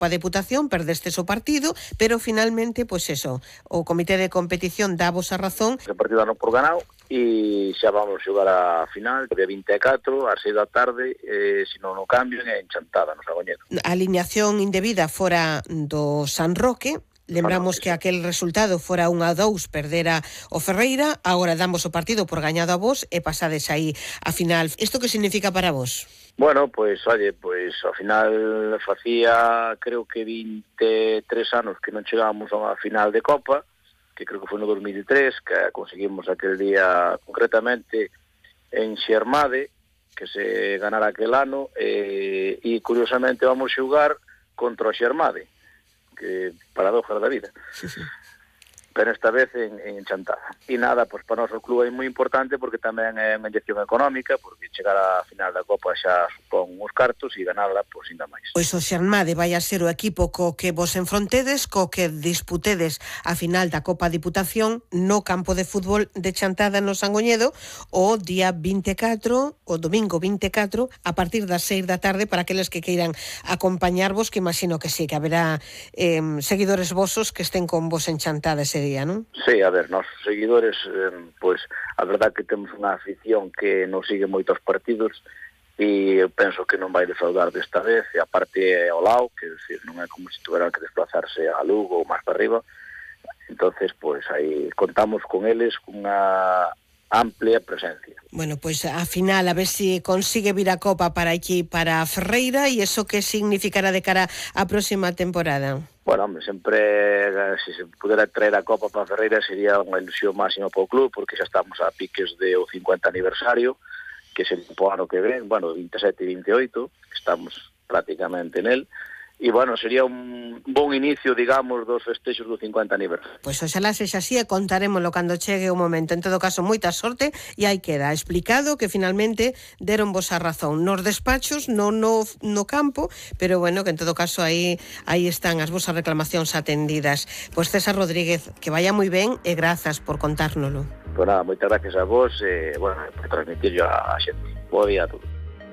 a Deputación, perdestes o partido, pero finalmente, pois eso, o Comité de Competición dávos a razón. O partido non por ganado e xa vamos xogar a final, de 24, ás 6 da tarde, se non o cambian, é en Chantada, no Sangoñedo. A alineación indebida fora do San Roque. Lembramos que aquel resultado fora 1-2, perdera o Ferreira, agora damos o partido por gañado a vos e pasades aí a final. Isto que significa para vos? Bueno, pois, ao final facía, creo que 23 anos que non chegábamos a unha final de Copa, que creo que foi no 2003, que conseguimos aquel día, concretamente, en Xermade, que se ganara aquel ano, e curiosamente vamos xogar contra o Xermade, que paradoja da vida. Sí. Pero esta vez en Chantada. E nada, pois para nós o club é moi importante porque tamén é unha inyección económica, porque chegar á final da Copa xa supón uns cartos e ganarla, pois ainda máis. Pois o Xermade vai a ser o equipo co que vos enfrontedes, co que disputedes a final da Copa Diputación no campo de fútbol de Chantada no Sangoñedo o día 24, o domingo 24, a partir das 6 da tarde para aqueles que queiran acompañarvos, que imagino que sí, que haberá seguidores vosos que estén con vos en Chantada ese día, non? Sí, a ver, nosos seguidores, pois, a verdad que temos unha afición que nos sigue moitos partidos e eu penso que non vai defraudar desta vez, e aparte é ao lado, que decir, non é como se tuveran que desplazarse a Lugo ou máis para arriba, entonces, pois, aí contamos con eles cunha amplia presencia. Bueno, pois a final a ver se consigue vir a Copa para aquí, para Ferreira, e eso que significará de cara á próxima temporada? Bueno, hombre, sempre, se pudera traer a Copa para Ferreira sería unha ilusión máxima para o club, porque xa estamos a piques do 50 aniversario, que se o ano que ven, bueno, 27 e 28, estamos prácticamente nel, e, bueno, sería un bon inicio, digamos, dos festexos do 50 aniversario. Pois oxalá sexa así e contarémoslo cando chegue o momento. En todo caso, moita sorte, e aí queda explicado que finalmente deron vos a razón nos despachos, non no campo, pero bueno, que en todo caso aí están as vosas reclamacións atendidas. Pois César Rodríguez, que vaya moi ben e grazas por contárnolo. Pois nada, moitas gracias a vos e, bueno, por transmitirlo a xente. Bo día a todos.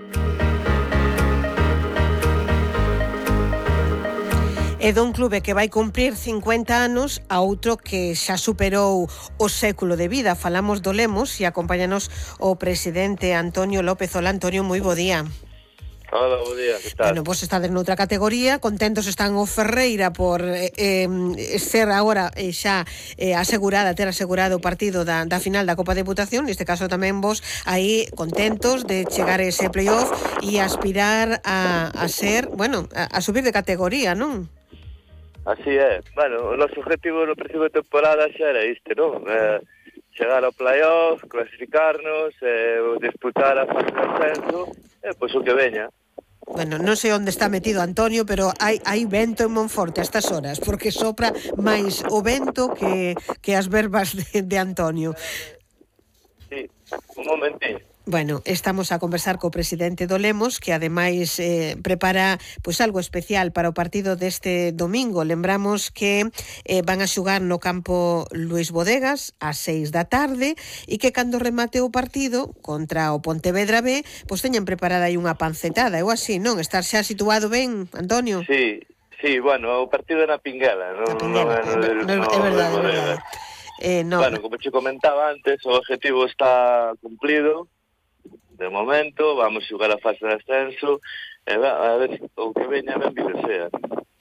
É dun clube que vai cumprir 50 anos a outro que xa superou o século de vida. Falamos do Lemos e acompáñanos o presidente Antonio López. Hola, Antonio, moi bo día. Hola, bo día, que tal? Bueno, vos estades noutra categoría, contentos están o Ferreira por ser agora xa ter asegurado o partido da final da Copa Deputación, neste caso tamén vos aí contentos de chegar a ese playoff e aspirar a ser, bueno, a subir de categoría, non? Así é. Bueno, o noso objetivo no principio de temporada xa era este, non? Chegar ao playoff, clasificarnos, disputar a fase de ascenso, pois o que veña. Bueno, non sei onde está metido Antonio, pero hai vento en Monforte a estas horas, porque sopra máis o vento que as verbas de Antonio. Sí, un momentín. Bueno, estamos a conversar co presidente do Lemos, que ademais prepara pois algo especial para o partido deste domingo. Lembramos que van a xugar no campo Luís Bodegas ás 6 da tarde e que cando remate o partido contra o Pontevedra B, pois teñen preparada aí unha pancetada, ou así, non? Estar xa situado ben, Antonio? Sí, bueno, o partido é na Pinguela, non? É verdade. Bueno, como te comentaba antes, o objetivo está cumplido. De momento, vamos xogar a fase de ascenso e a ver o que veña ben vive sea.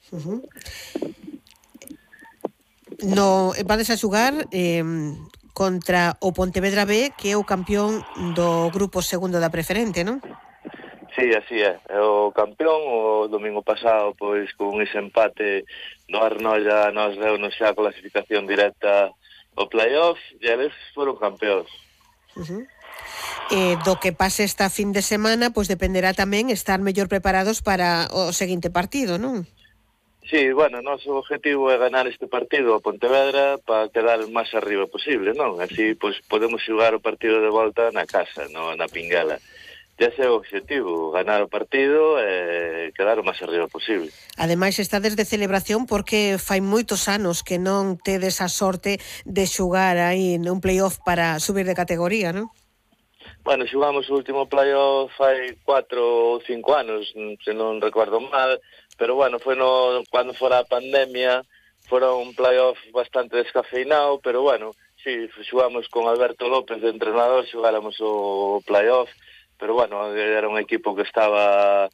Vades a xogar contra o Pontevedra B, que é o campeón do grupo segundo da preferente, non? Sí, así é. É o campeón. O domingo pasado, pois, con ese empate no Arnolla, nos deu-nos xa a clasificación directa ao playoff e eles foron campeóns. Do que pase esta fin de semana, pois dependerá tamén estar mellor preparados para o seguinte partido, non? Sí, bueno, noso objetivo é ganar este partido a Pontevedra para quedar o máis arriba posible, non? Así, pois, podemos xogar o partido de volta na casa, na Pinguela. Ese é o objetivo, ganar o partido e quedar o máis arriba posible. Ademais, estades de celebración porque fai moitos anos que non tedes a sorte de xogar aí nun playoff para subir de categoría, non? Bueno, xugamos o último playoff fai 4 ou 5 anos, se non recordo mal, pero bueno, cando fora a pandemia, fora un playoff bastante descafeinado, pero bueno, sí, xugamos con Alberto López de entrenador, xugáramos o playoff, pero bueno, era un equipo que estaba...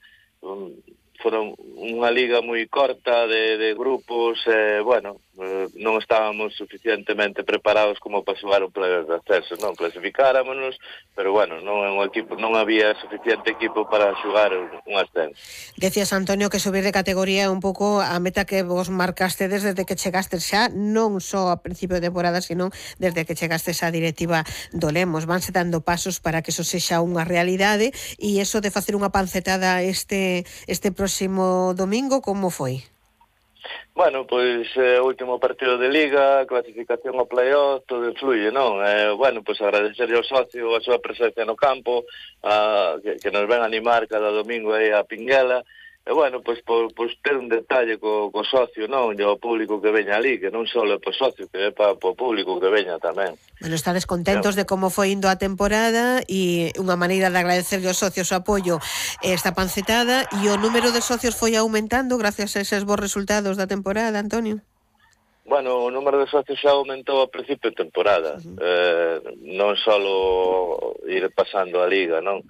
Foron unha liga moi corta de grupos, bueno, non estábamos suficientemente preparados como para xogar un playoff de acceso, non clasificáramonos, pero bueno, non había suficiente equipo para xogar un ascenso. Decías, Antonio, que subir de categoría é un pouco a meta que vos marcastes desde que chegastes xa, non só a principio de temporada, sino desde que chegastes á directiva do Lemos. Vanse dando pasos para que eso sexa unha realidade, e eso de facer unha pancetada este próximo domingo, como foi? Bueno, pois o último partido de Liga, clasificación ao playoff, todo influye, non? Bueno, pois agradecerle ao socio a súa presencia no campo, que nos ven animar cada domingo aí a Pinguela, e bueno, pois ter un detalle co socio, non? E o público que veña ali, que non só é po socio, que é para o público que veña tamén. Bueno, estades contentos de como foi indo a temporada, e unha maneira de agradecerle aos socios o apoio esta pancetada, e o número de socios foi aumentando gracias a eses bons resultados da temporada, Antonio? Bueno, o número de socios xa aumentou a principio de temporada, non só ir pasando a Liga, non?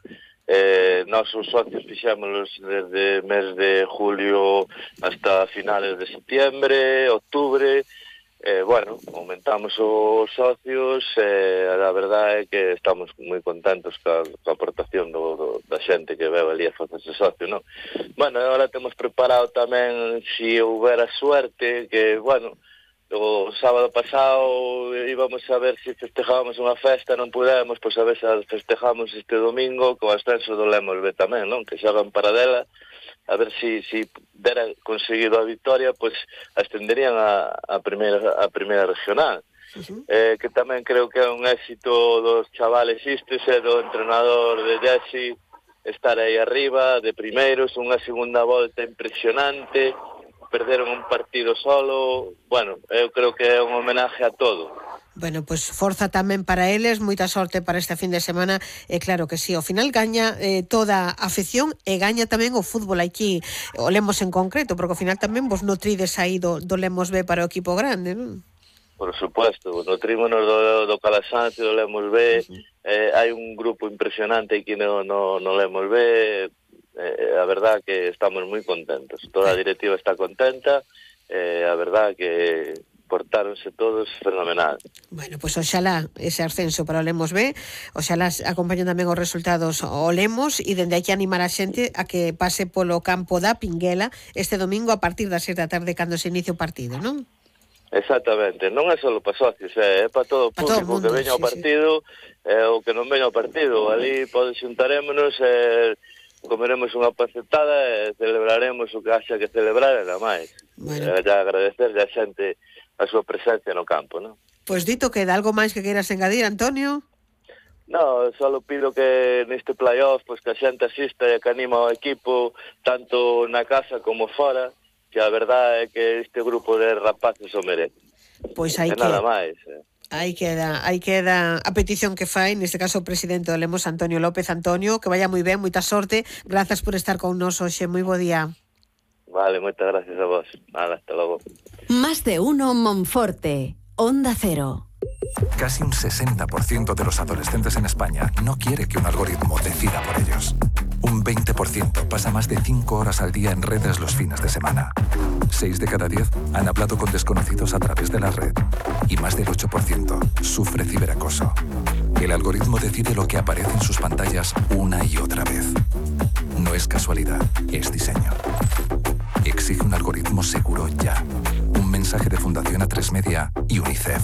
Nós os socios fixémolos desde mes de julio hasta finales de septiembre, octubre, bueno, aumentamos os socios, a verdade é que estamos moi contentos coa aportación da xente que veu ali a facerse socio, non? Bueno, agora temos preparado tamén, se houbera suerte, que, bueno, o sábado pasado íbamos a ver se festejábamos unha festa, non pudemos, pois a ver se festejamos este domingo co ascenso do Lemos B tamén, non? Que xogan para dela, a ver se dera conseguido a victoria, pois ascenderían a primeira regional. Que tamén creo que é un éxito dos chavales istes e do entrenador de Jesse estar aí arriba, de primeiros, unha segunda volta impresionante, perderon un partido solo, bueno, eu creo que é un homenaje a todo. Bueno, pois forza tamén para eles, moita sorte para este fin de semana, e claro que sí, ao final gaña toda a afección e gaña tamén o fútbol aquí, o Lemos en concreto, porque ao final tamén vos nutrides aí do Lemos B para o equipo grande, non? Por supuesto, nutrímonos do Calasancio, do Lemos B, hai un grupo impresionante aquí no Lemos B. A verdad que estamos moi contentos, toda a directiva está contenta, a verdad que portáronse todos fenomenal. Bueno, pois oxalá ese ascenso para o Lemos B, oxalá acompañan tamén os resultados o Lemos, e dende aquí animar a xente a que pase polo campo da Pinguela este domingo a partir das 6 da tarde cando se inicie o partido, non? Exactamente, non é só para socios, é para todo o público que veña ao partido, o que non veña ao partido, ali xuntarémonos comeremos unha pancetada e celebraremos o que haxa que celebrar e nada máis. Bueno. E agradecerle a xente a súa presencia no campo, non? Pois dito, queda algo máis que queiras engadir, Antonio? No, só pido que neste playoff pois que a xente asista e que anima o equipo tanto na casa como fora, que a verdade é que este grupo de rapaces o merece. Pois hai que... nada máis, Aí queda a petición que fai, neste caso o presidente do Lemos, Antonio López. Antonio, que vaya moi ben, moita sorte, grazas por estar con nos hoxe, moi bo día. Vale, moitas gracias a vos. Nada, hasta logo. Más de uno Monforte, Onda Cero. Casi un 60% de los adolescentes en España no quiere que un algoritmo decida por ellos. Un 20% pasa más de 5 horas al día en redes los fines de semana. 6 de cada 10 han hablado con desconocidos a través de la red. Y más del 8% sufre ciberacoso. El algoritmo decide lo que aparece en sus pantallas una y otra vez. No es casualidad, es diseño. Exige un algoritmo seguro ya. Un mensaje de Fundación A3 Media y UNICEF.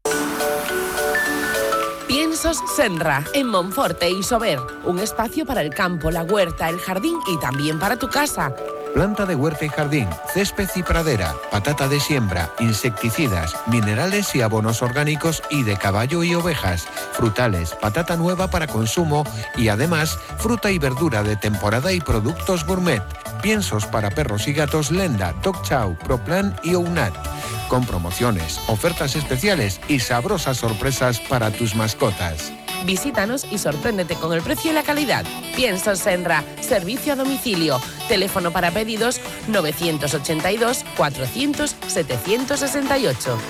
Piensos Senra, en Monforte y Sober. Un espacio para el campo, la huerta, el jardín y también para tu casa. Planta de huerta y jardín, césped y pradera, patata de siembra, insecticidas, minerales y abonos orgánicos y de caballo y ovejas, frutales, patata nueva para consumo y además fruta y verdura de temporada y productos gourmet. Piensos para perros y gatos Lenda, Dog Chow, Proplan y Ounat. Con promociones, ofertas especiales y sabrosas sorpresas para tus mascotas. Visítanos y sorpréndete con el precio y la calidad. Pienso Senra, servicio a domicilio. Teléfono para pedidos 982 400 768.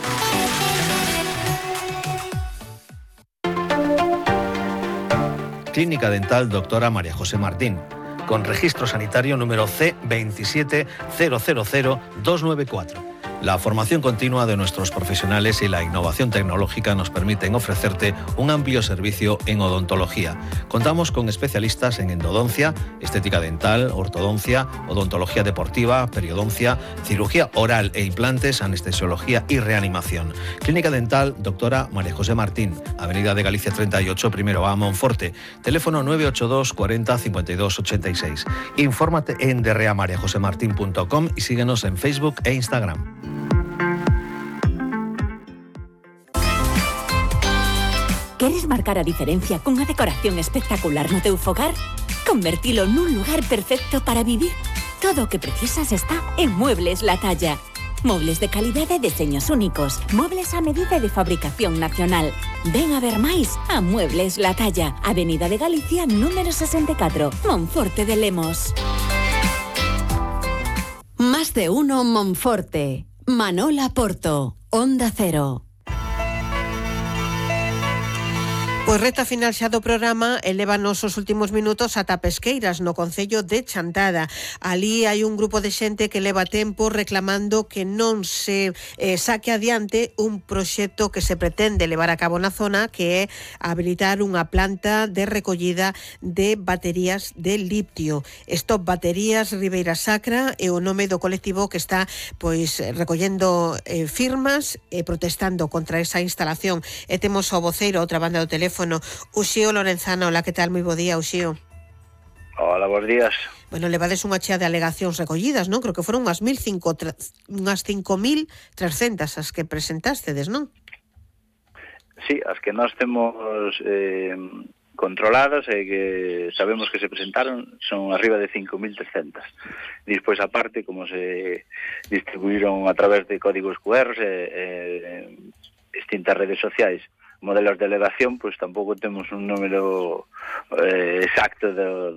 Clínica Dental Doctora María José Martín, con registro sanitario número C2700294. La formación continua de nuestros profesionales y la innovación tecnológica nos permiten ofrecerte un amplio servicio en odontología. Contamos con especialistas en endodoncia, estética dental, ortodoncia, odontología deportiva, periodoncia, cirugía oral e implantes, anestesiología y reanimación. Clínica Dental Doctora María José Martín, Avenida de Galicia 38, primero A, Monforte. Teléfono 982 40 52 86. Infórmate en derreamariajosemartin.com y síguenos en Facebook e Instagram. Queres marcar a diferencia cunha decoración espectacular no teu fogar? Convertilo nun lugar perfecto para vivir. Todo o que precisas está en Muebles La Talla. Mobles de calidade e deseños únicos. Mobles a medida de fabricación nacional. Ven a ver máis a Muebles La Talla. Avenida de Galicia, número 64, Monforte de Lemos. Más de uno Monforte. Manola Porto, Onda Cero. Pois reta final xa do programa, elévanos os últimos minutos ata Pesqueiras, no concello de Chantada. Ali hai un grupo de xente que leva tempo reclamando que non se saque adiante un proxecto que se pretende levar a cabo na zona, que é habilitar unha planta de recollida de baterías de litio. Stop Baterías Ribeira Sacra é o nome do colectivo que está pois recollendo firmas e protestando contra esa instalación. E temos ao voceiro, a outra banda do teléfono, Uxío Lorenzana. Hola, que tal? Moi bo día, Uxío. Hola, bons días. Bueno, levades unha chea de alegacións recollidas, non? Creo que foron unhas 5.300 as que presentástedes, non? Sí, as que nós temos controladas e que sabemos que se presentaron son arriba de 5.300. Despois, aparte, como se distribuíron a través de códigos QR e distintas redes sociais, modelos de elevación, pois tampouco temos un número exacto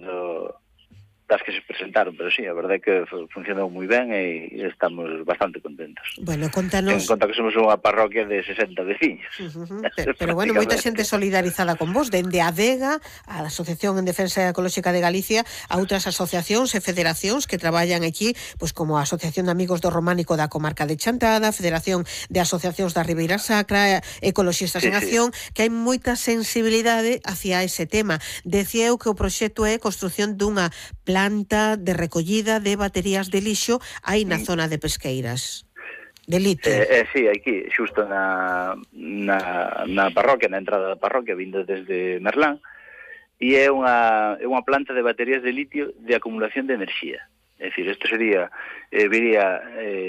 das que se presentaron, pero sí, a verdade é que funcionou moi ben e estamos bastante contentos. Bueno, contanos... En conta que somos unha parroquia de 60 veciños. Pero bueno, moita xente solidarizada con vos, dende a ADEGA, a Asociación en Defensa Ecolóxica de Galicia, a outras asociacións e federacións que traballan aquí, pois como a Asociación de Amigos do Románico da Comarca de Chantada, Federación de Asociacións da Ribeira Sacra, Ecoloxistas en Acción, que hai moita sensibilidade hacia ese tema. Decía eu que o proxecto é construción dunha planta de recollida de baterías de lixo aí na zona de Pesqueiras. De litio. Sí, aquí, xusto na parroquia, na entrada da parroquia, vindo desde Merlán, e é unha planta de baterías de litio de acumulación de enerxía. É dicir, isto viría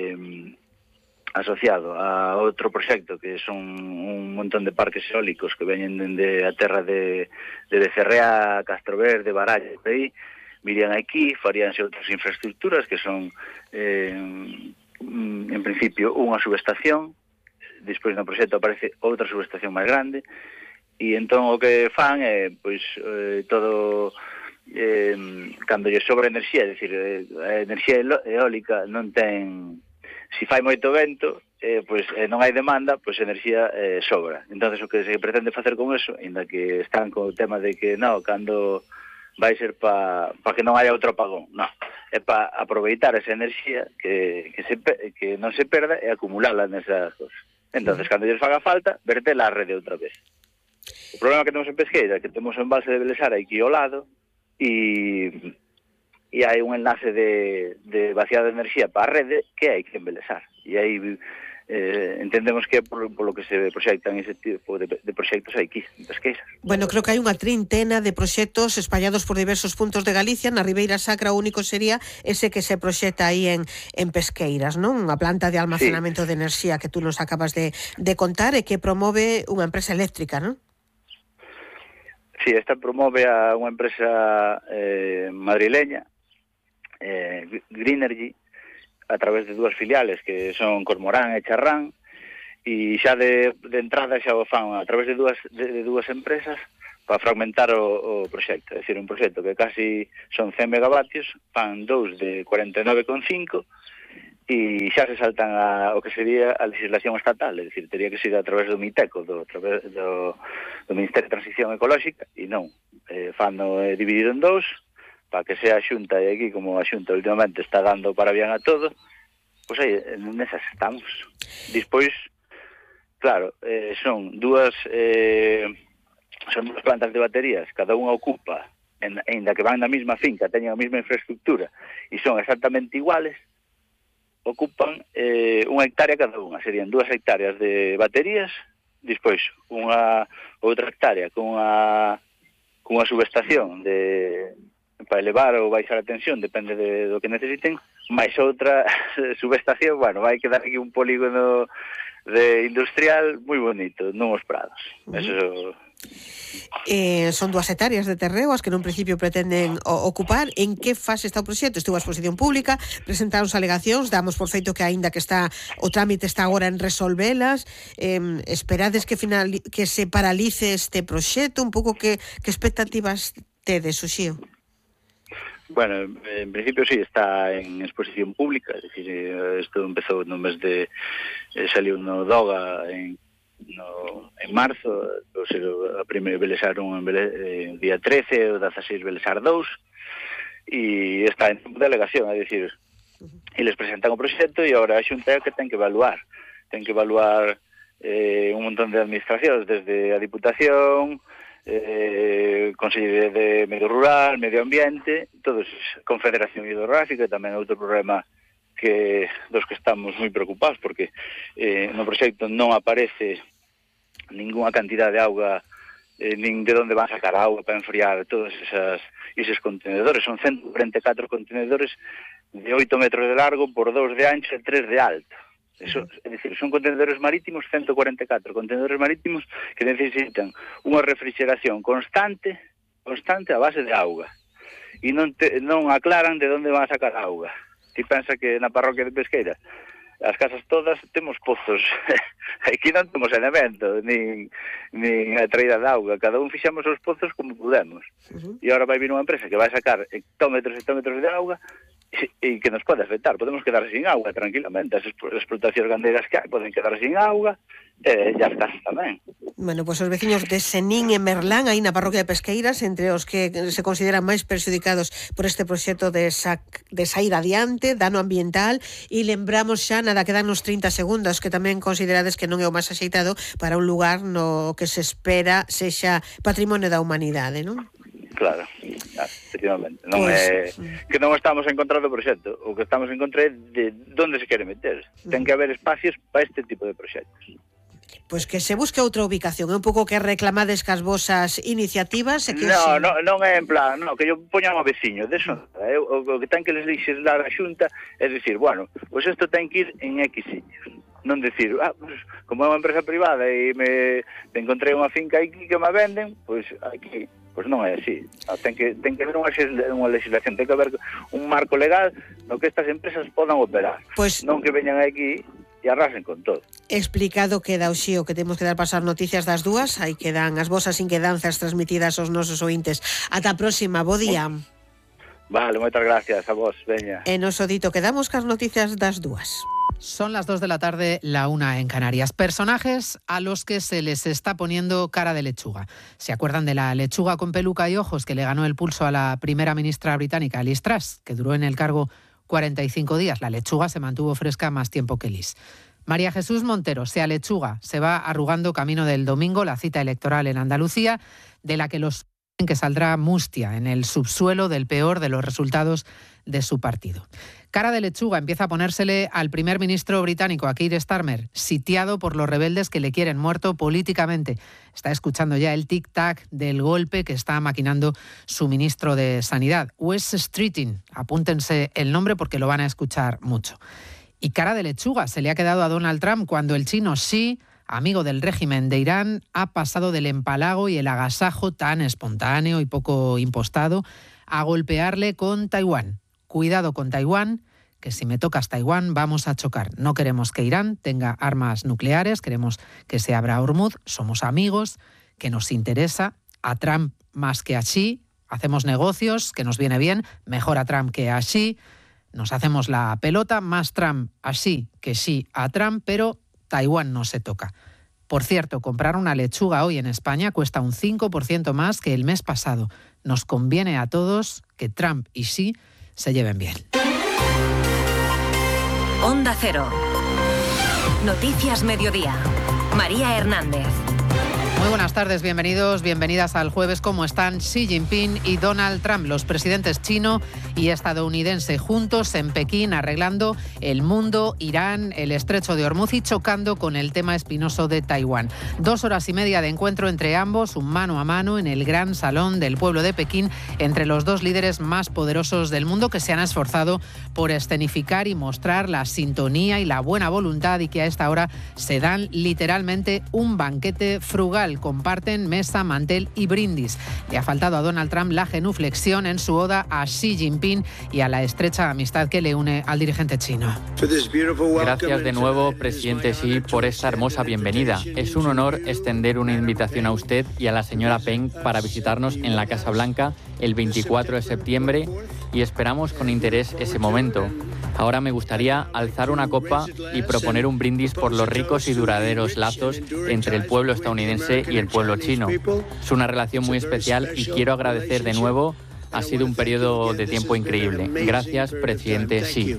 asociado a outro proxecto que son un montón de parques eólicos que veñen dende a terra de Becerrea, Castroverde, Baralla, por aí, virían aquí, faríanse outras infraestructuras que son, en principio, unha subestación, despois no proxecto aparece outra subestación máis grande, e entón o que fan é, pois, todo, cando lle sobra enerxía, é dicir, a enerxía eólica non ten, se fai moito vento, pois non hai demanda, pois a enerxía sobra. Entón, o que se pretende facer con eso, ainda que están co tema de que, non, cando vai ser para que non haya outro apagón, non, é para aproveitar esa enerxía que non se perda e acumulala nesas cosas. Entonces, cando lles faga falta, vertela á rede outra vez. O problema que temos en Pesqueira é que temos o embalse de Belesara aquí ao lado e hai un enlace de vaciado de enerxía para a rede que hai que embelesar. E aí entendemos que é por lo que se proxectan ese tipo de proxectos aquí, en Pesqueiras. Bueno, creo que hai unha trintena de proxectos espallados por diversos puntos de Galicia. Na Ribeira Sacra o único sería ese que se proxecta aí en Pesqueiras, non? Unha planta de almacenamento de enerxía que tú nos acabas de contar e que promove unha empresa eléctrica, non? Sí, esta promove a unha empresa madrileña, Greenergy, a través de dúas filiales que son Cormorán e Charrán, e xa de entrada xa o fan a través de dúas empresas, fragmentar o proxecto. É dicir, un proxecto que casi son 100 megavatios, fan 2 de 49,5 e xa se saltan o que sería a legislación estatal, é dicir, teria que ser a través do MITECO, do Ministerio de Transición Ecolóxica, e non. Fano dividido en 2, para que sea a Xunta, e aquí, como a Xunta últimamente está dando para bien a todo, pois aí, nesas estamos. Despois, claro, son dúas plantas de baterías, cada unha ocupa, ainda que van na mesma finca, teñen a mesma infraestructura, e son exactamente iguales, ocupan 1 hectárea cada unha. Serían 2 hectáreas de baterías, despois outra hectárea con unha subestación para elevar ou baixar a tensión, depende do que necesiten, máis outra subestación, bueno, vai quedar aquí un polígono industrial moi bonito, nuns prados. Eso... Son 2 hectáreas de terreo as que nun principio pretenden ocupar. En que fase está o proxecto? Estivo a exposición pública, presentaron alegacións, damos por feito que aínda que o trámite está agora en resolvelas. Esperades que se paralice este proxecto? Un pouco que expectativas tedes, Uxío? Bueno, en principio sí, está en exposición pública, es decir, isto empezou no mes de... saliu no DOGA en marzo, o sea, a primeira velesaron en día 13, o 16 velesar 2, e está en delegación, é dicir, eles presentan o proxecto e agora a Xunta que ten que evaluar un montón de administracións, desde a Diputación, Consellería de Medio Rural, Medio Ambiente, todos, Confederación Hidrográfica, tamén outro problema dos que estamos moi preocupados, porque no proxecto non aparece ninguna cantidad de auga, nin de onde van a sacar auga para enfriar todos esos contenedores. Son 144 contenedores de 8 metros de largo por 2 de ancho e 3 de alto. Eso, é dicir, son contenedores marítimos, 144 contenedores marítimos que necesitan unha refrigeración constante a base de auga, e non aclaran de onde van a sacar auga. Ti pensa que na parroquia de Pesqueira as casas todas temos pozos, aquí non temos saneamento nin a traída de auga, cada un fixamos os pozos como podemos, e agora vai vir unha empresa que vai sacar hectómetros de auga e que nos pode afectar. Podemos quedar sin auga tranquilamente, as explotacións gandeiras que hai poden quedar sin auga, e as casas tamén. Bueno, pois os veciños de Senín e Merlán, aí na parroquia de Pesqueiras, entre os que se consideran máis perxudicados por este proxecto de saír adiante, dano ambiental, e lembramos xa, nada, quedan nos 30 segundos, que tamén considerades que non é o máis axeitado para un lugar no que se espera sexa patrimonio da humanidade, non? Claro, efectivamente. Non é que non estamos en contra do proxecto, o que estamos en contra é de onde se quere meter. Ten que haber espacios para este tipo de proxectos. Pois que se busque outra ubicación, é un pouco que reclamades cas vosas iniciativas e que non é en plan, que yo poñan ao veciño, deso, o que ten que les legislar a Xunta é dicir, bueno, pois isto ten que ir en X sitios, non dicir, pues, como é unha empresa privada e me encontrei unha finca aquí que me venden, pois aquí, pois non é así. Ten que haber unha legislación, ten que haber un marco legal no que estas empresas podan operar, non que veñan aquí e arrasen con todo. Explicado queda, Uxío, que temos que dar pasar noticias das dúas, aí quedan as vosas inquedanzas transmitidas aos nosos ointes. Ata a próxima, bo día. Vale, moitas gracias a vos, veña. E nos o dito, quedamos cas noticias das dúas. Son las 2 de la tarde, la 1 en Canarias. Personajes a los que se les está poniendo cara de lechuga. ¿Se acuerdan de la lechuga con peluca y ojos que le ganó el pulso a la primera ministra británica, Liz Truss, que duró en el cargo 45 días? La lechuga se mantuvo fresca más tiempo que Liz. María Jesús Montero se alechuga, se va arrugando camino del domingo, la cita electoral en Andalucía, de la que los que saldrá mustia en el subsuelo del peor de los resultados de su partido. Cara de lechuga empieza a ponérsele al primer ministro británico, a Keir Starmer, sitiado por los rebeldes que le quieren muerto políticamente. Está escuchando ya el tic-tac del golpe que está maquinando su ministro de Sanidad, Wes Streeting. Apúntense el nombre porque lo van a escuchar mucho. Y cara de lechuga se le ha quedado a Donald Trump cuando el chino Xi, amigo del régimen de Irán, ha pasado del empalago y el agasajo tan espontáneo y poco impostado a golpearle con Taiwán. Cuidado con Taiwán, que si me tocas Taiwán vamos a chocar. No queremos que Irán tenga armas nucleares, queremos que se abra Hormuz, somos amigos, que nos interesa a Trump más que a Xi, hacemos negocios, que nos viene bien, mejor a Trump que a Xi, nos hacemos la pelota, más Trump a Xi que Xi a Trump, pero Taiwán no se toca. Por cierto, comprar una lechuga hoy en España cuesta un 5% más que el mes pasado. Nos conviene a todos que Trump y Xi se lleven bien. Onda Cero. Noticias Mediodía. María Hernández. Muy buenas tardes, bienvenidos, bienvenidas al jueves. ¿Cómo están Xi Jinping y Donald Trump, los presidentes chino y estadounidense, juntos en Pekín arreglando el mundo, Irán, el estrecho de Hormuz y chocando con el tema espinoso de Taiwán? 2 horas y media de encuentro entre ambos, un mano a mano en el gran salón del pueblo de Pekín, entre los dos líderes más poderosos del mundo que se han esforzado por escenificar y mostrar la sintonía y la buena voluntad, y que a esta hora se dan literalmente un banquete frugal. Comparten mesa, mantel y brindis. Le ha faltado a Donald Trump la genuflexión en su oda a Xi Jinping y a la estrecha amistad que le une al dirigente chino. Gracias de nuevo, presidente Xi, por esta hermosa bienvenida. Es un honor extender una invitación a usted y a la señora Peng para visitarnos en la Casa Blanca el 24 de septiembre y esperamos con interés ese momento. Ahora me gustaría alzar una copa y proponer un brindis por los ricos y duraderos lazos entre el pueblo estadounidense y el pueblo chino. Es una relación muy especial y quiero agradecer de nuevo. Ha sido un periodo de tiempo increíble. Gracias, presidente Xi.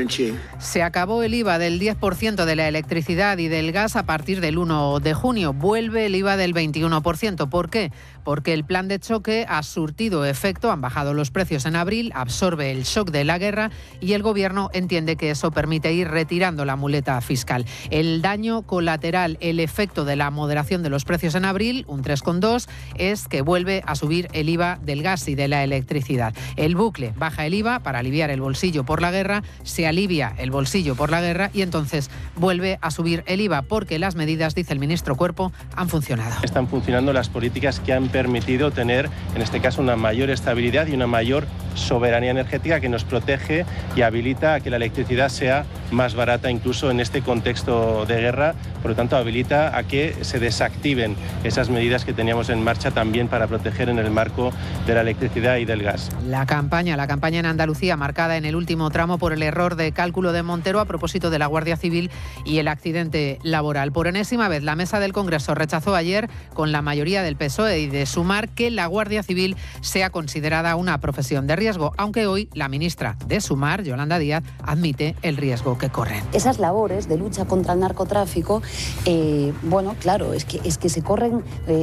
Se acabó el IVA del 10% de la electricidad y del gas a partir del 1 de junio. Vuelve el IVA del 21%. ¿Por qué? Porque el plan de choque ha surtido efecto, han bajado los precios en abril, absorbe el shock de la guerra y el Gobierno entiende que eso permite ir retirando la muleta fiscal. El daño colateral, el efecto de la moderación de los precios en abril, un 3,2, es que vuelve a subir el IVA del gas y de la electricidad. El bucle: baja el IVA para aliviar el bolsillo por la guerra, se alivia el bolsillo por la guerra y entonces vuelve a subir el IVA, porque las medidas, dice el ministro Cuerpo, han funcionado. Están funcionando las políticas que han permitido tener, en este caso, una mayor estabilidad y una mayor soberanía energética que nos protege y habilita a que la electricidad sea más barata incluso en este contexto de guerra. Por lo tanto, habilita a que se desactiven esas medidas que teníamos en marcha también para proteger en el marco de la electricidad y del gas. La campaña en Andalucía marcada en el último tramo por el error de cálculo de Montero a propósito de la Guardia Civil y el accidente laboral. Por enésima vez, la mesa del Congreso rechazó ayer, con la mayoría del PSOE y de Sumar, que la Guardia Civil sea considerada una profesión de riesgo, aunque hoy la ministra de Sumar, Yolanda Díaz, admite el riesgo que corren. Esas labores de lucha contra el narcotráfico, claro, es que se corren,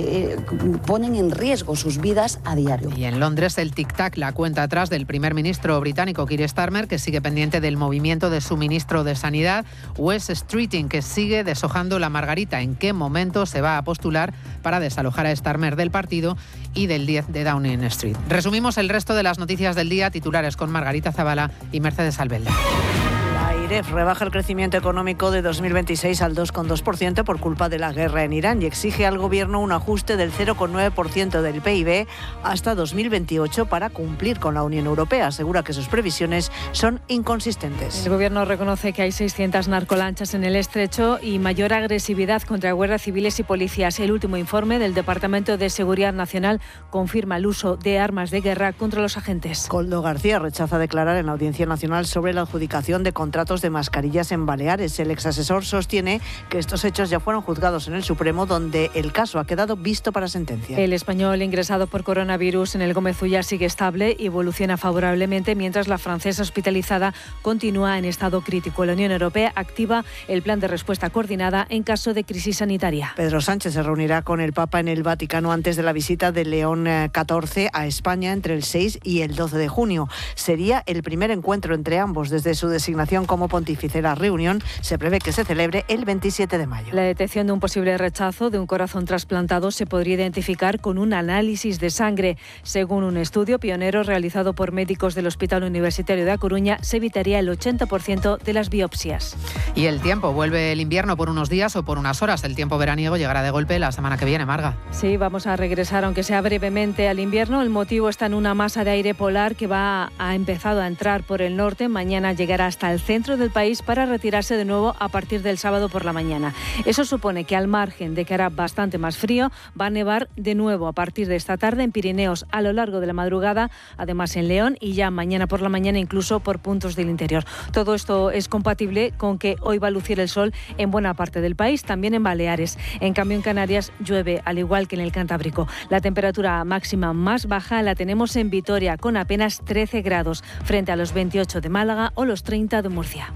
ponen en riesgo sus vidas a diario. Y en Londres, el tic-tac, la cuenta atrás del primer ministro británico Keir Starmer, que sigue pendiente del movimiento de su ministro de Sanidad, Wes Streeting, que sigue deshojando la margarita. ¿En qué momento se va a postular para desalojar a Starmer del partido y del 10 de Downing Street? Resumimos el resto de las noticias del día, titulares con Margarita Zavala y Mercedes Albelda. La AIREF rebaja el crecimiento económico de 2026 al 2,2% por culpa de la guerra en Irán y exige al Gobierno un ajuste del 0,9% del PIB hasta 2028 para cumplir con la Unión Europea. Asegura que sus previsiones son inconsistentes. El Gobierno reconoce que hay 600 narcolanchas en el estrecho y mayor agresividad contra guardias civiles y policías. El último informe del Departamento de Seguridad Nacional confirma el uso de armas de guerra contra los agentes. Koldo García rechaza declarar en la Audiencia Nacional sobre la adjudicación de contratos de mascarillas en Baleares. El exasesor sostiene que estos hechos ya fueron juzgados en el Supremo, donde el caso ha quedado visto para sentencia. El español ingresado por coronavirus en el Gómez Ulla sigue estable y evoluciona favorablemente, mientras la francesa hospitalizada continúa en estado crítico. La Unión Europea activa el plan de respuesta coordinada en caso de crisis sanitaria. Pedro Sánchez se reunirá con el Papa en el Vaticano antes de la visita de León XIV a España entre el 6 y el 12 de junio. Sería el primer encuentro entre ambos desde su designación como pontífice. La reunión se prevé que se celebre el 27 de mayo. La detección de un posible rechazo de un corazón trasplantado se podría identificar con un análisis de sangre. Según un estudio pionero realizado por médicos del Hospital Universitario de A Coruña, se evitaría el 80% de las biopsias. Y el tiempo, vuelve el invierno por unos días o por unas horas. El tiempo veraniego llegará de golpe la semana que viene, Marga. Sí, vamos a regresar, aunque sea brevemente, al invierno. El motivo está en una masa de aire polar que ha empezado a entrar por el norte. Mañana llegará hasta el centro centro del país para retirarse de nuevo a partir del sábado por la mañana. Eso supone que, al margen de que hará bastante más frío, va a nevar de nuevo a partir de esta tarde en Pirineos a lo largo de la madrugada, además en León y ya mañana por la mañana incluso por puntos del interior. Todo esto es compatible con que hoy va a lucir el sol en buena parte del país, también en Baleares. En cambio, en Canarias llueve, al igual que en el Cantábrico. La temperatura máxima más baja la tenemos en Vitoria, con apenas 13 grados, frente a los 28 de Málaga o los 30 de Murcia.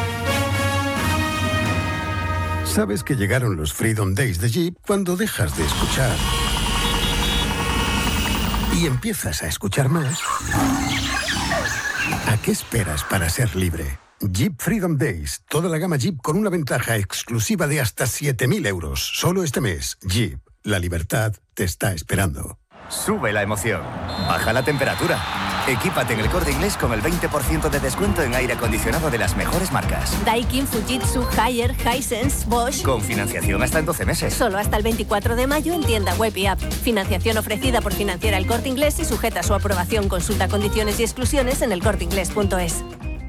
Sabes que llegaron los Freedom Days de Jeep cuando dejas de escuchar y empiezas a escuchar más. ¿A qué esperas para ser libre? Jeep Freedom Days. Toda la gama Jeep con una ventaja exclusiva de hasta 7.000 euros. Solo este mes. Jeep. La libertad te está esperando. Sube la emoción. Baja la temperatura. Equípate en el Corte Inglés con el 20% de descuento en aire acondicionado de las mejores marcas. Daikin, Fujitsu, Haier, Hisense, Bosch. Con financiación hasta en 12 meses. Solo hasta el 24 de mayo en tienda web y app. Financiación ofrecida por Financiera El Corte Inglés y sujeta a su aprobación. Consulta condiciones y exclusiones en elcorteinglés.es.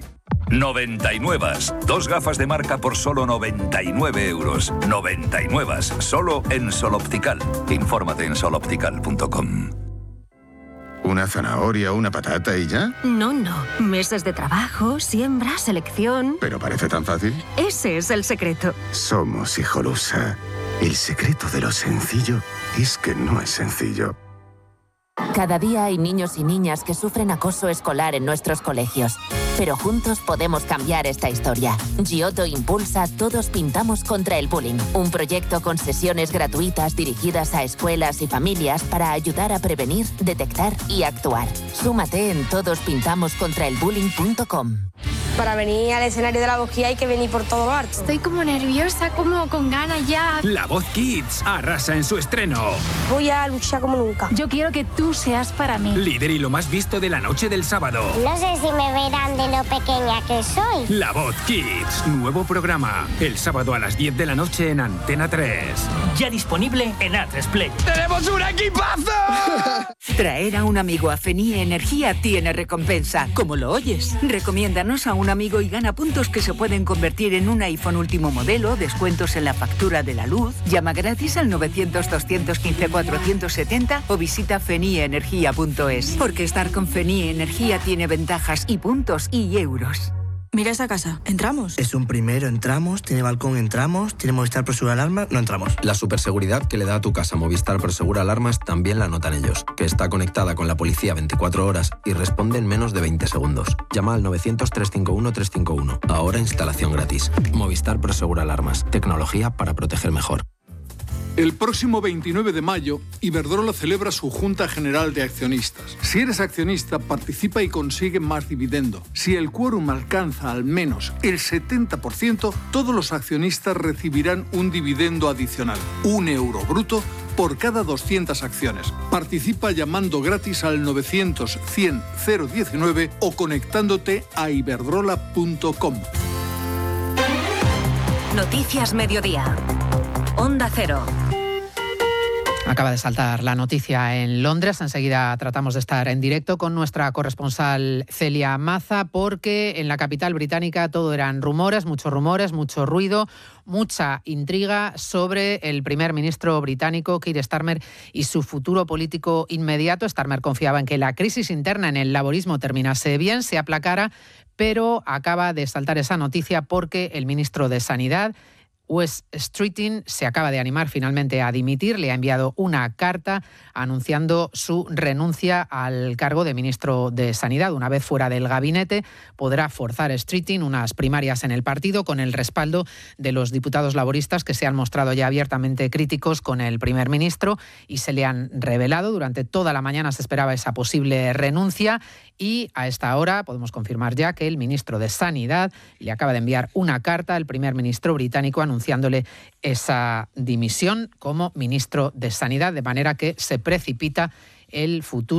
99. 2 gafas de marca por solo 99 euros. 99. Solo en Sol Optical. Infórmate en soloptical.com. ¿Una zanahoria, una patata y ya? No. Meses de trabajo, siembra, selección. ¿Pero parece tan fácil? Ese es el secreto. Somos Hijolusa. El secreto de lo sencillo es que no es sencillo. Cada día hay niños y niñas que sufren acoso escolar en nuestros colegios. Pero juntos podemos cambiar esta historia. Giotto impulsa Todos Pintamos contra el Bullying, un proyecto con sesiones gratuitas dirigidas a escuelas y familias para ayudar a prevenir, detectar y actuar. Súmate en todosPintamoscontraelbullying.com. Para venir al escenario de La Voz Kids hay que venir por todo lo alto. Estoy como nerviosa, como con ganas ya. La Voz Kids arrasa en su estreno. Voy a luchar como nunca. Yo quiero que tú seas para mí. Líder y lo más visto de la noche del sábado. No sé si me verán de lo pequeña que soy. La Voz Kids, nuevo programa. El sábado a las 10 de la noche en Antena 3. Ya disponible en A3 Play. ¡Tenemos un equipazo! Traer a un amigo a Fenie Energía tiene recompensa. Como lo oyes. Recomiéndanos a un amigo y gana puntos que se pueden convertir en un iPhone último modelo, descuentos en la factura de la luz. Llama gratis al 900-215-470 o visita fenieenergia.es. Porque estar con Fenie Energía tiene ventajas y puntos y euros. Mira esa casa, ¿entramos? Es un primero, entramos, tiene balcón, entramos, tiene Movistar Prosegur Alarmas, no entramos. La superseguridad que le da a tu casa Movistar Prosegur Alarmas también la notan ellos, que está conectada con la policía 24 horas y responde en menos de 20 segundos. Llama al 900-351-351. Ahora instalación gratis. Movistar Prosegur Alarmas, tecnología para proteger mejor. El próximo 29 de mayo, Iberdrola celebra su Junta General de Accionistas. Si eres accionista, participa y consigue más dividendo. Si el quórum alcanza al menos el 70%, todos los accionistas recibirán un dividendo adicional, €1 bruto por cada 200 acciones. Participa llamando gratis al 900-100-019 o conectándote a iberdrola.com. Noticias Mediodía. Onda Cero. Acaba de saltar la noticia en Londres. Enseguida tratamos de estar en directo con nuestra corresponsal Celia Maza, porque en la capital británica todo eran rumores, mucho ruido, mucha intriga sobre el primer ministro británico, Keir Starmer, y su futuro político inmediato. Starmer confiaba en que la crisis interna en el laborismo terminase bien, se aplacara, pero acaba de saltar esa noticia porque el ministro de Sanidad, Wes Streeting, se acaba de animar finalmente a dimitir. Le ha enviado una carta anunciando su renuncia al cargo de ministro de Sanidad. Una vez fuera del gabinete, podrá forzar Streeting unas primarias en el partido con el respaldo de los diputados laboristas, que se han mostrado ya abiertamente críticos con el primer ministro y se le han revelado. Durante toda la mañana se esperaba esa posible renuncia y a esta hora podemos confirmar ya que el ministro de Sanidad le acaba de enviar una carta al primer ministro británico anunciándole esa dimisión como ministro de Sanidad, de manera que se precipita el futuro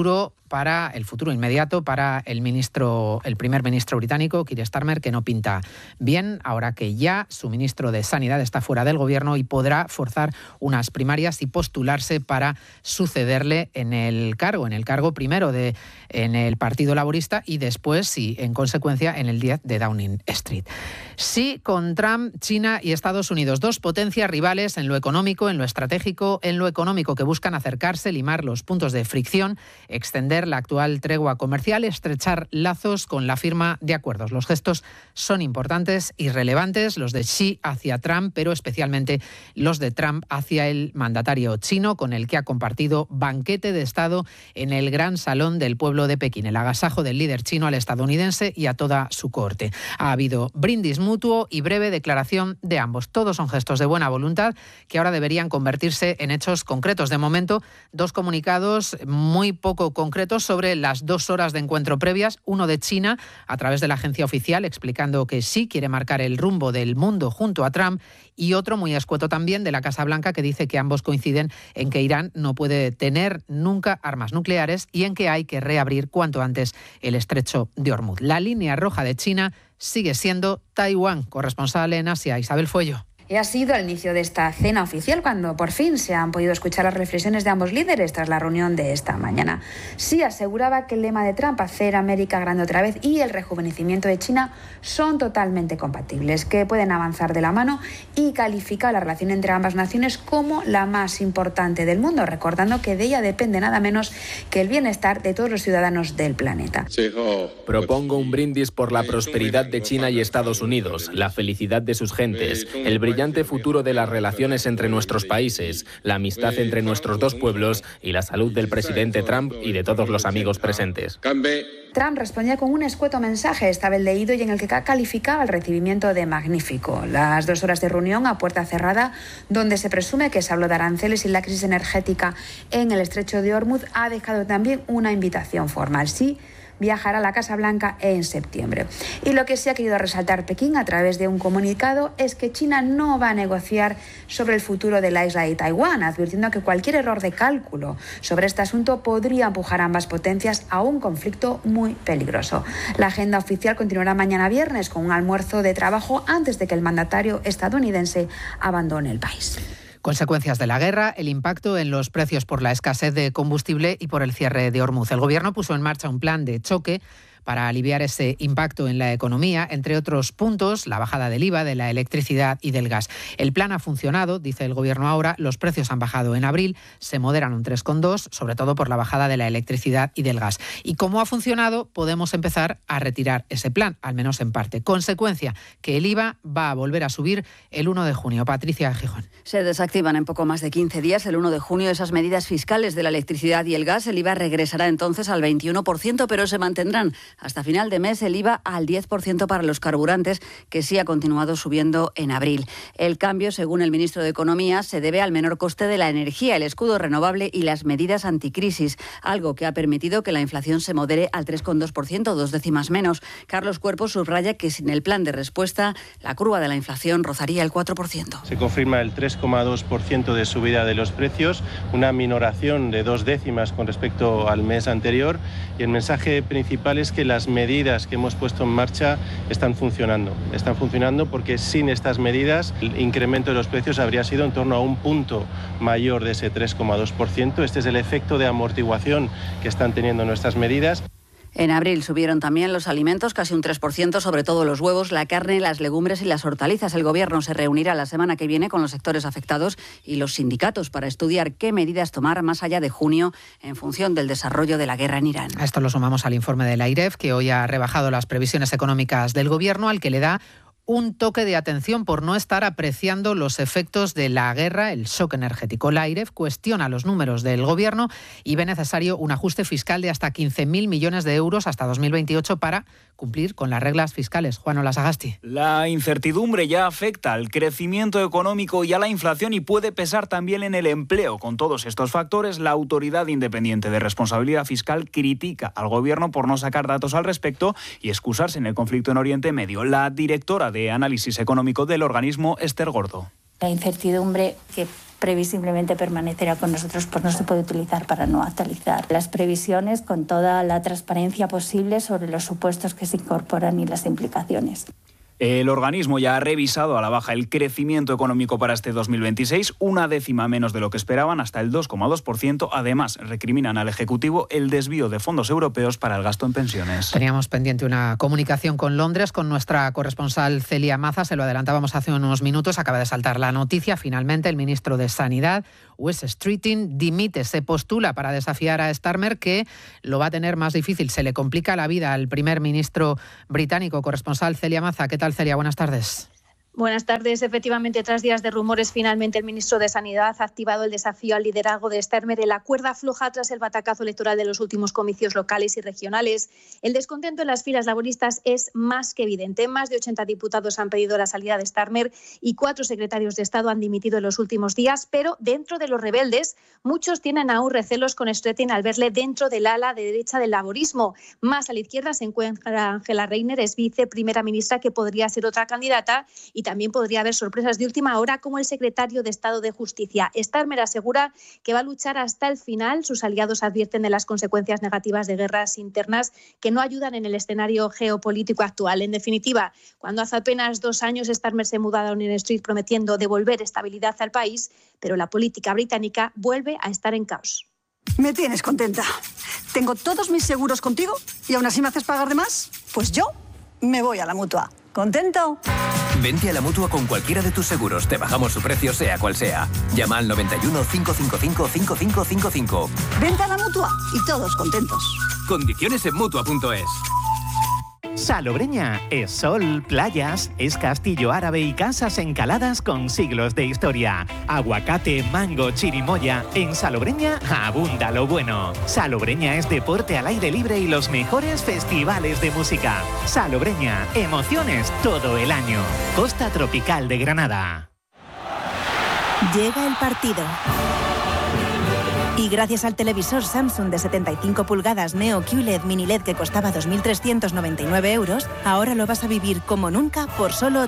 para el futuro inmediato para el primer ministro británico, Keir Starmer, que no pinta bien, ahora que ya su ministro de Sanidad está fuera del gobierno y podrá forzar unas primarias y postularse para sucederle en el cargo primero en el Partido Laborista y después, sí, en consecuencia, en el 10 de Downing Street. Sí, con Trump, China y Estados Unidos, dos potencias rivales en lo económico, en lo estratégico, en lo económico, que buscan acercarse, limar los puntos de fricción, extender la actual tregua comercial, estrechar lazos con la firma de acuerdos. Los gestos son importantes y relevantes, los de Xi hacia Trump, pero especialmente los de Trump hacia el mandatario chino, con el que ha compartido banquete de Estado en el Gran Salón del Pueblo de Pekín, el agasajo del líder chino al estadounidense y a toda su corte. Ha habido brindis mutuo y breve declaración de ambos. Todos son gestos de buena voluntad que ahora deberían convertirse en hechos concretos. De momento, dos comunicados muy poco concretos sobre las 2 horas de encuentro previas. Uno de China, a través de la agencia oficial, explicando que sí quiere marcar el rumbo del mundo junto a Trump, y otro muy escueto también de la Casa Blanca, que dice que ambos coinciden en que Irán no puede tener nunca armas nucleares y en que hay que reabrir cuanto antes el estrecho de Hormuz. La línea roja de China sigue siendo Taiwán. Corresponsal en Asia, Isabel Fuello. Y ha sido el inicio de esta cena oficial cuando por fin se han podido escuchar las reflexiones de ambos líderes tras la reunión de esta mañana. Sí aseguraba que el lema de Trump, hacer América grande otra vez, y el rejuvenecimiento de China son totalmente compatibles, que pueden avanzar de la mano, y califica la relación entre ambas naciones como la más importante del mundo, recordando que de ella depende nada menos que el bienestar de todos los ciudadanos del planeta. Propongo un brindis por la prosperidad de China y Estados Unidos, la felicidad de sus gentes, el brillante futuro de las relaciones entre nuestros países, la amistad entre nuestros dos pueblos y la salud del presidente Trump y de todos los amigos presentes. Trump respondía con un escueto mensaje, esta vez leído, y en el que calificaba el recibimiento de magnífico. Las 2 horas de reunión a puerta cerrada, donde se presume que se habló de aranceles y la crisis energética en el estrecho de Hormuz, ha dejado también una invitación formal. Sí, viajará a la Casa Blanca en septiembre. Y lo que sí ha querido resaltar Pekín a través de un comunicado es que China no va a negociar sobre el futuro de la isla de Taiwán, advirtiendo que cualquier error de cálculo sobre este asunto podría empujar a ambas potencias a un conflicto muy peligroso. La agenda oficial continuará mañana viernes con un almuerzo de trabajo antes de que el mandatario estadounidense abandone el país. Consecuencias de la guerra, el impacto en los precios por la escasez de combustible y por el cierre de Hormuz. El Gobierno puso en marcha un plan de choque para aliviar ese impacto en la economía, entre otros puntos, la bajada del IVA, de la electricidad y del gas. El plan ha funcionado, dice el Gobierno ahora, los precios han bajado en abril, se moderan un 3,2, sobre todo por la bajada de la electricidad y del gas. Y como ha funcionado, podemos empezar a retirar ese plan, al menos en parte. Consecuencia, que el IVA va a volver a subir el 1 de junio. Patricia Gijón. Se desactivan en poco más de 15 días, el 1 de junio, esas medidas fiscales de la electricidad y el gas. El IVA regresará entonces al 21%, pero se mantendrán hasta final de mes el IVA al 10% para los carburantes, que sí ha continuado subiendo en abril. El cambio, según el ministro de Economía, se debe al menor coste de la energía, el escudo renovable y las medidas anticrisis, algo que ha permitido que la inflación se modere al 3,2%, 2 décimas menos. Carlos Cuerpo subraya que sin el plan de respuesta, la curva de la inflación rozaría el 4%. Se confirma el 3,2% de subida de los precios, una minoración de 2 décimas con respecto al mes anterior, y el mensaje principal es que las medidas que hemos puesto en marcha están funcionando. Están funcionando porque sin estas medidas el incremento de los precios habría sido en torno a un punto mayor de ese 3,2%. Este es el efecto de amortiguación que están teniendo nuestras medidas. En abril subieron también los alimentos, casi un 3%, sobre todo los huevos, la carne, las legumbres y las hortalizas. El Gobierno se reunirá la semana que viene con los sectores afectados y los sindicatos para estudiar qué medidas tomar más allá de junio en función del desarrollo de la guerra en Irán. A esto lo sumamos al informe de la AIREF, que hoy ha rebajado las previsiones económicas del Gobierno, al que le da un toque de atención por no estar apreciando los efectos de la guerra, el shock energético. La AIREF cuestiona los números del Gobierno y ve necesario un ajuste fiscal de hasta 15.000 millones de euros hasta 2028 para cumplir con las reglas fiscales. Juan Olasagasti. La incertidumbre ya afecta al crecimiento económico y a la inflación y puede pesar también en el empleo. Con todos estos factores, la Autoridad Independiente de Responsabilidad Fiscal critica al Gobierno por no sacar datos al respecto y excusarse en el conflicto en Oriente Medio. La directora de Análisis Económico del organismo, Esther Gordo. La incertidumbre que previsiblemente permanecerá con nosotros, pues no se puede utilizar para no actualizar las previsiones con toda la transparencia posible sobre los supuestos que se incorporan y las implicaciones. El organismo ya ha revisado a la baja el crecimiento económico para este 2026, una décima menos de lo que esperaban, hasta el 2,2%. Además, recriminan al Ejecutivo el desvío de fondos europeos para el gasto en pensiones. Teníamos pendiente una comunicación con Londres con nuestra corresponsal Celia Maza, se lo adelantábamos hace unos minutos, acaba de saltar la noticia. Finalmente, el ministro de Sanidad, Wes Streeting, dimite, se postula para desafiar a Starmer, que lo va a tener más difícil. Se le complica la vida al primer ministro británico. Corresponsal Celia Maza, ¿qué tal, Celia? Buenas tardes. Buenas tardes. Efectivamente, tras días de rumores, finalmente el ministro de Sanidad ha activado el desafío al liderazgo de Starmer. La cuerda floja tras el batacazo electoral de los últimos comicios locales y regionales. El descontento en las filas laboristas es más que evidente. Más de 80 diputados han pedido la salida de Starmer y 4 secretarios de Estado han dimitido en los últimos días, pero dentro de los rebeldes, muchos tienen aún recelos con Streeting al verle dentro del ala de derecha del laborismo. Más a la izquierda se encuentra Angela Rayner, es viceprimera ministra, que podría ser otra candidata, y también podría haber sorpresas de última hora como el secretario de Estado de Justicia. Starmer asegura que va a luchar hasta el final. Sus aliados advierten de las consecuencias negativas de guerras internas que no ayudan en el escenario geopolítico actual. En definitiva, cuando hace apenas 2 años Starmer se mudó a Downing Street prometiendo devolver estabilidad al país, pero la política británica vuelve a estar en caos. Me tienes contenta. Tengo todos mis seguros contigo y aún así me haces pagar de más. Pues yo me voy a la Mutua. ¿Contento? Vente a la Mutua con cualquiera de tus seguros. Te bajamos su precio, sea cual sea. Llama al 91 555 5555. Vente a la Mutua y todos contentos. Condiciones en Mutua.es. Salobreña es sol, playas, es castillo árabe y casas encaladas con siglos de historia. Aguacate, mango, chirimoya. En Salobreña abunda lo bueno. Salobreña es deporte al aire libre y los mejores festivales de música. Salobreña, emociones todo el año. Costa Tropical de Granada. Llega el partido. Y gracias al televisor Samsung de 75 pulgadas Neo QLED Mini LED que costaba 2.399 euros, ahora lo vas a vivir como nunca por solo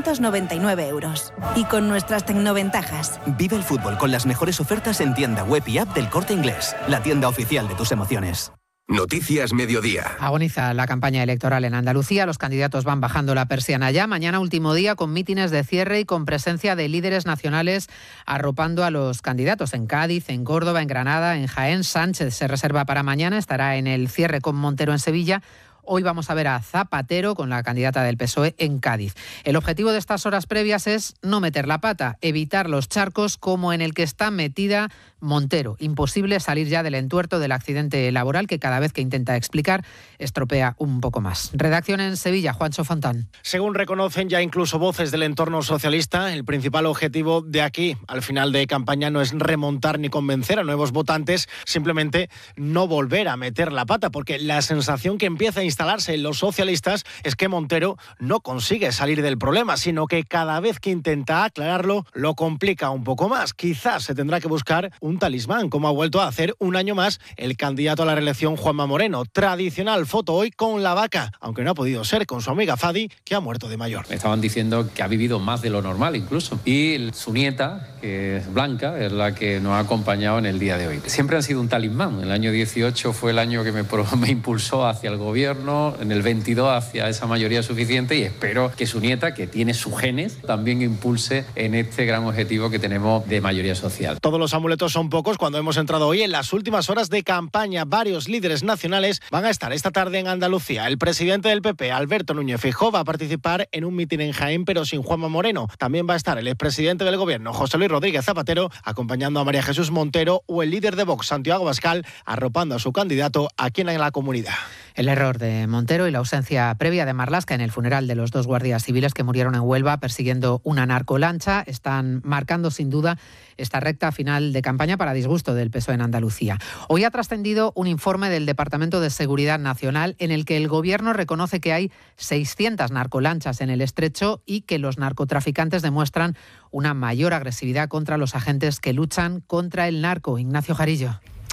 899 euros. Y con nuestras tecnoventajas. Vive el fútbol con las mejores ofertas en tienda web y app del Corte Inglés, la tienda oficial de tus emociones. Noticias Mediodía. Agoniza la campaña electoral en Andalucía. Los candidatos van bajando la persiana ya. Mañana último día con mítines de cierre y con presencia de líderes nacionales arropando a los candidatos en Cádiz, en Córdoba, en Granada, en Jaén. Sánchez se reserva para mañana. Estará en el cierre con Montero en Sevilla. Hoy vamos a ver a Zapatero con la candidata del PSOE en Cádiz. El objetivo de estas horas previas es no meter la pata, evitar los charcos como en el que está metida Montero. Imposible salir ya del entuerto del accidente laboral que cada vez que intenta explicar estropea un poco más. Redacción en Sevilla, Juancho Fontán. Según reconocen ya incluso voces del entorno socialista, el principal objetivo de aquí al final de campaña no es remontar ni convencer a nuevos votantes, simplemente no volver a meter la pata, porque la sensación que empieza a instalarse en los socialistas es que Montero no consigue salir del problema, sino que cada vez que intenta aclararlo lo complica un poco más. Quizás se tendrá que buscar un talismán, como ha vuelto a hacer un año más el candidato a la reelección Juanma Moreno. Tradicional foto hoy con la vaca, aunque no ha podido ser con su amiga Fadi, que ha muerto de mayor. Me estaban diciendo que ha vivido más de lo normal incluso. Y su nieta, que es Blanca, es la que nos ha acompañado en el día de hoy. Siempre han sido un talismán. El año 18 fue el año que me impulsó hacia el gobierno, en el 22 hacia esa mayoría suficiente, y espero que su nieta, que tiene sus genes, también impulse en este gran objetivo que tenemos de mayoría social. Todos los amuletos son pocos cuando hemos entrado hoy en las últimas horas de campaña. Varios líderes nacionales van a estar esta tarde en Andalucía. El presidente del PP, Alberto Núñez Feijóo, va a participar en un mitin en Jaén, pero sin Juanma Moreno. También va a estar el expresidente del gobierno, José Luis Rodríguez Zapatero, acompañando a María Jesús Montero, o el líder de Vox, Santiago Abascal, arropando a su candidato aquí en la comunidad. El error de Montero y la ausencia previa de Marlaska en el funeral de los 2 guardias civiles que murieron en Huelva persiguiendo una narcolancha están marcando sin duda esta recta final de campaña para disgusto del PSOE en Andalucía. Hoy ha trascendido un informe del Departamento de Seguridad Nacional en el que el Gobierno reconoce que hay 600 narcolanchas en el estrecho y que los narcotraficantes demuestran una mayor agresividad contra los agentes que luchan contra el narco. Ignacio Jarillo.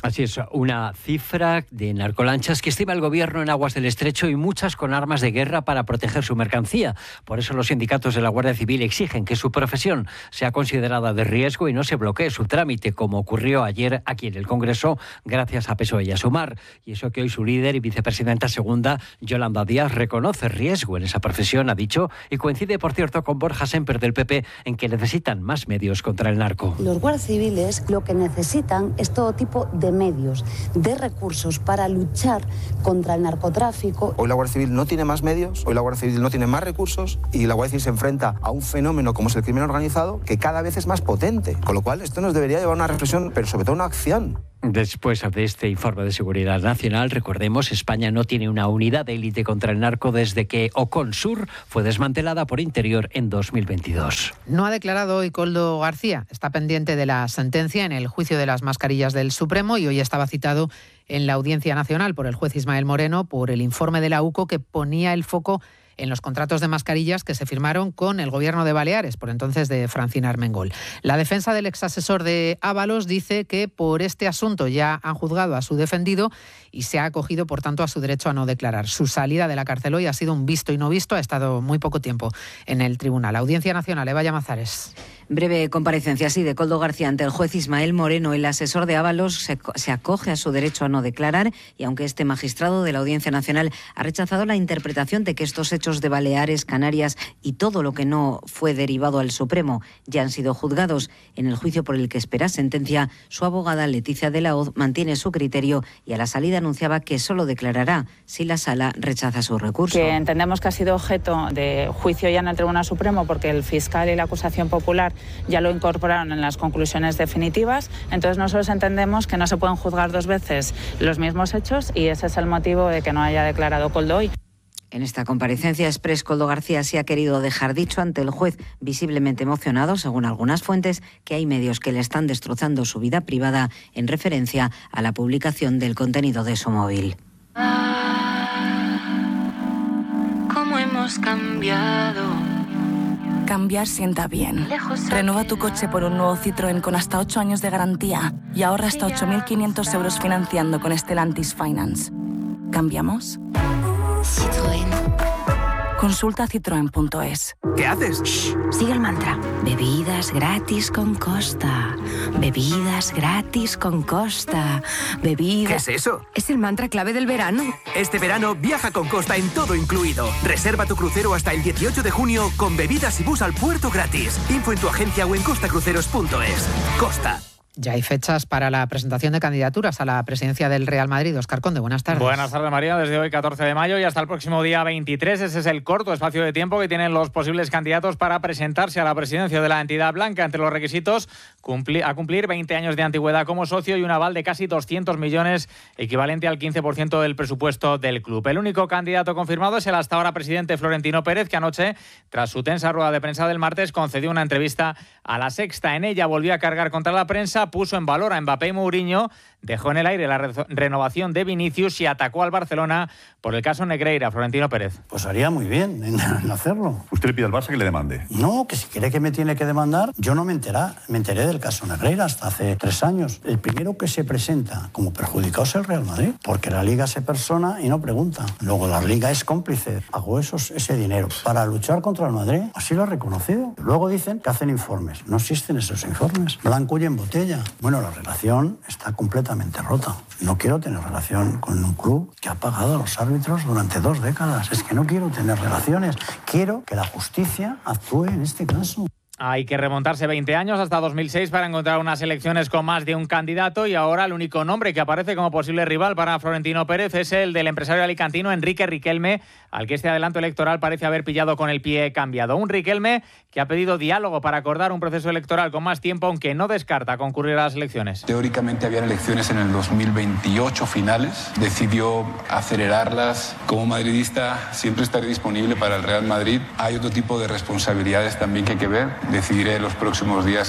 Así es, una cifra de narcolanchas que estima el gobierno en aguas del Estrecho y muchas con armas de guerra para proteger su mercancía. Por eso los sindicatos de la Guardia Civil exigen que su profesión sea considerada de riesgo y no se bloquee su trámite, como ocurrió ayer aquí en el Congreso, gracias a PSOE y a Sumar. Y eso que hoy su líder y vicepresidenta segunda, Yolanda Díaz, reconoce riesgo en esa profesión, ha dicho, y coincide, por cierto, con Borja Semper del PP en que necesitan más medios contra el narco. Los guardias civiles lo que necesitan es todo tipo de medios, de recursos para luchar contra el narcotráfico. Hoy la Guardia Civil no tiene más medios, hoy la Guardia Civil no tiene más recursos y la Guardia Civil se enfrenta a un fenómeno como es el crimen organizado que cada vez es más potente. Con lo cual esto nos debería llevar a una reflexión, pero sobre todo a una acción. Después de este informe de seguridad nacional, recordemos, España no tiene una unidad de élite contra el narco desde que Oconsur fue desmantelada por Interior en 2022. No ha declarado hoy Koldo García. Está pendiente de la sentencia en el juicio de las mascarillas del Supremo y hoy estaba citado en la Audiencia Nacional por el juez Ismael Moreno por el informe de la UCO que ponía el foco en los contratos de mascarillas que se firmaron con el gobierno de Baleares, por entonces de Francina Armengol. La defensa del exasesor de Ábalos dice que por este asunto ya han juzgado a su defendido y se ha acogido, por tanto, a su derecho a no declarar. Su salida de la cárcel hoy ha sido un visto y no visto, ha estado muy poco tiempo en el tribunal. Audiencia Nacional, Eva Llamazares. Breve comparecencia, sí, de Koldo García ante el juez Ismael Moreno. El asesor de Ábalos se acoge a su derecho a no declarar y aunque este magistrado de la Audiencia Nacional ha rechazado la interpretación de que estos hechos de Baleares, Canarias y todo lo que no fue derivado al Supremo ya han sido juzgados en el juicio por el que espera sentencia, su abogada Leticia de la Hoz mantiene su criterio y a la salida anunciaba que solo declarará si la Sala rechaza su recurso. Que entendemos que ha sido objeto de juicio ya en el Tribunal Supremo porque el fiscal y la acusación popular ya lo incorporaron en las conclusiones definitivas. Entonces nosotros entendemos que no se pueden juzgar dos veces los mismos hechos y ese es el motivo de que no haya declarado Koldo hoy. En esta comparecencia express, Koldo García sí ha querido dejar dicho ante el juez, visiblemente emocionado, según algunas fuentes, que hay medios que le están destrozando su vida privada en referencia a la publicación del contenido de su móvil. ¿Cómo hemos cambiado? Cambiar sienta bien. Renueva tu coche por un nuevo Citroën con hasta 8 años de garantía y ahorra hasta 8.500 euros financiando con Stellantis Finance. ¿Cambiamos? Citroën. Consulta citroen.es. ¿Qué haces? Shh, sigue el mantra. Bebidas gratis con Costa. Bebidas gratis con Costa. Bebidas... ¿Qué es eso? Es el mantra clave del verano. Este verano viaja con Costa en todo incluido. Reserva tu crucero hasta el 18 de junio con bebidas y bus al puerto gratis. Info en tu agencia o en costacruceros.es. Costa. Ya hay fechas para la presentación de candidaturas a la presidencia del Real Madrid. Óscar Conde, buenas tardes. Buenas tardes, María. Desde hoy, 14 de mayo y hasta el próximo día 23. Ese es el corto espacio de tiempo que tienen los posibles candidatos para presentarse a la presidencia de la entidad blanca. Entre los requisitos, a cumplir 20 años de antigüedad como socio y un aval de casi 200 millones, equivalente al 15% del presupuesto del club. El único candidato confirmado es el hasta ahora presidente Florentino Pérez, que anoche, tras su tensa rueda de prensa del martes, concedió una entrevista a La Sexta. En ella volvió a cargar contra la prensa, puso en valor a Mbappé y Mourinho, dejó en el aire la renovación de Vinicius y atacó al Barcelona por el caso Negreira. Florentino Pérez. Pues haría muy bien en hacerlo. ¿Usted le pide al Barça que le demande? No, que si cree que me tiene que demandar, yo no me enteré del caso Negreira hasta hace 3 años. El primero que se presenta como perjudicado es el Real Madrid, porque la Liga se persona y no pregunta. Luego la Liga es cómplice. Hago ese dinero para luchar contra el Madrid. Así lo ha reconocido. Luego dicen que hacen informes. No existen esos informes. Blanco y en botella. Bueno, la relación está completamente rota. No quiero tener relación con un club que ha pagado a los árbitros durante 2 décadas. Es que no quiero tener relaciones. Quiero que la justicia actúe en este caso. Hay que remontarse 20 años hasta 2006 para encontrar unas elecciones con más de un candidato y ahora el único nombre que aparece como posible rival para Florentino Pérez es el del empresario alicantino Enrique Riquelme, al que este adelanto electoral parece haber pillado con el pie cambiado. Un Riquelme que ha pedido diálogo para acordar un proceso electoral con más tiempo, aunque no descarta concurrir a las elecciones. Teóricamente habían elecciones en el 2028 finales, decidió acelerarlas. Como madridista siempre estaré disponible para el Real Madrid. Hay otro tipo de responsabilidades también que hay que ver. Decidiré en los próximos días